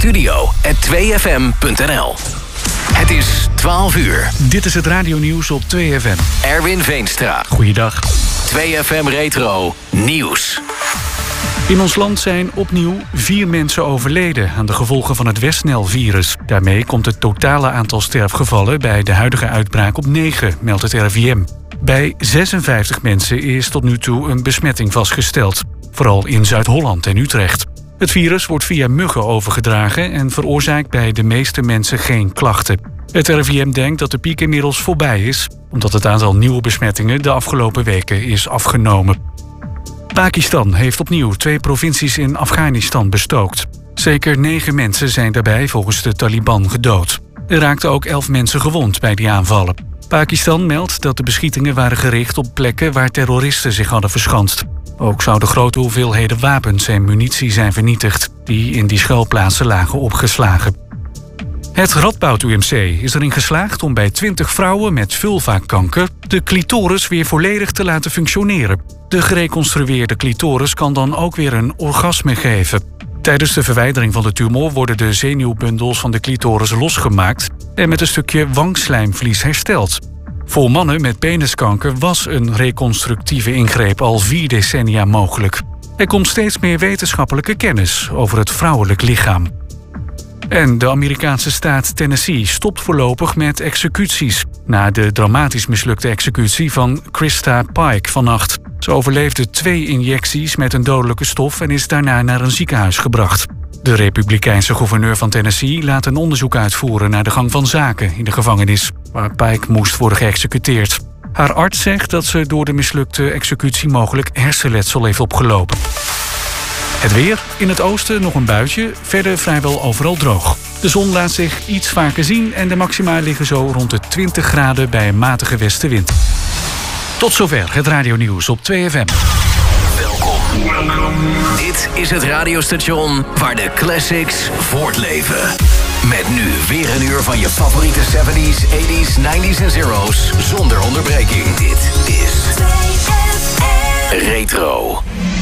studio@2fm.nl. Het is 12 uur. Dit is het radionieuws op 2FM. Erwin Veenstra. Goeiedag. 2FM Retro Nieuws. In ons land zijn opnieuw 4 mensen overleden aan de gevolgen van het Westnel-virus. Daarmee komt het totale aantal sterfgevallen bij de huidige uitbraak op 9, meldt het RIVM. Bij 56 mensen is tot nu toe een besmetting vastgesteld. Vooral in Zuid-Holland en Utrecht. Het virus wordt via muggen overgedragen en veroorzaakt bij de meeste mensen geen klachten. Het RIVM denkt dat de piek inmiddels voorbij is, omdat het aantal nieuwe besmettingen de afgelopen weken is afgenomen. Pakistan heeft opnieuw 2 provincies in Afghanistan bestookt. Zeker 9 mensen zijn daarbij volgens de Taliban gedood. Er raakten ook 11 mensen gewond bij die aanvallen. Pakistan meldt dat de beschietingen waren gericht op plekken waar terroristen zich hadden verschanst. Ook zouden grote hoeveelheden wapens en munitie zijn vernietigd, die in die schuilplaatsen lagen opgeslagen. Het Radboud UMC is erin geslaagd om bij 20 vrouwen met vulvakanker de clitoris weer volledig te laten functioneren. De gereconstrueerde clitoris kan dan ook weer een orgasme geven. Tijdens de verwijdering van de tumor worden de zenuwbundels van de clitoris losgemaakt en met een stukje wangslijmvlies hersteld. Voor mannen met peniskanker was een reconstructieve ingreep al 4 decennia mogelijk. Er komt steeds meer wetenschappelijke kennis over het vrouwelijk lichaam. En de Amerikaanse staat Tennessee stopt voorlopig met executies na de dramatisch mislukte executie van Krista Pike vannacht. Ze overleefde 2 injecties met een dodelijke stof en is daarna naar een ziekenhuis gebracht. De republikeinse gouverneur van Tennessee laat een onderzoek uitvoeren naar de gang van zaken in de gevangenis, waar Pike moest worden geëxecuteerd. Haar arts zegt dat ze door de mislukte executie mogelijk hersenletsel heeft opgelopen. Het weer. In het oosten nog een buitje, verder vrijwel overal droog. De zon laat zich iets vaker zien en de maxima liggen zo rond de 20 graden bij een matige westenwind. Tot zover het radionieuws op 2FM. Welkom. Dit is het radiostation waar de classics voortleven. Met nu weer een uur van je favoriete 70s, 80s, 90s en zeros zonder onderbreking. Dit is 2FM Retro.